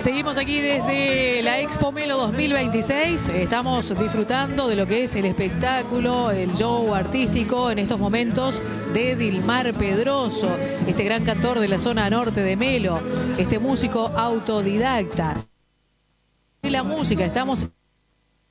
Seguimos aquí desde la Expo Melo 2026. Estamos disfrutando de lo que es el espectáculo, el show artístico en estos momentos de Dilmar Pedroso, este gran cantor de la zona norte de Melo, este músico autodidacta. De la música, estamos